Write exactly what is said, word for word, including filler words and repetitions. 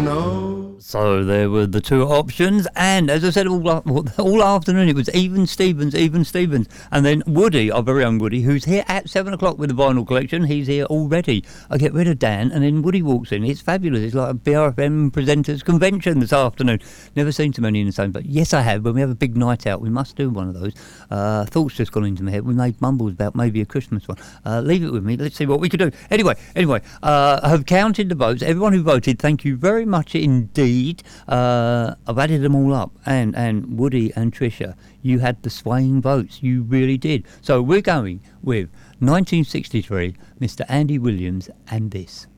know. So there were the two options, and as I said all all afternoon, it was even Stevens, even Stevens, and then Woody, our very own Woody, who's here at seven o'clock with the vinyl collection. He's here already. I get rid of Dan, and then Woody walks in. It's fabulous. It's like a B R F M presenters convention this afternoon. Never seen so many in the same, but yes, I have. When we have a big night out, we must do one of those. Uh, thoughts just gone into my head. We made mumbles about maybe a Christmas one. Uh, leave it with me. Let's see what we can do. Anyway, anyway, uh, I have counted the votes. Everyone who voted, thank you very much indeed. Uh, I've added them all up, and, and Woody and Tricia, you had the swaying votes. You really did. So we're going with nineteen sixty-three, Mister Andy Williams, and this.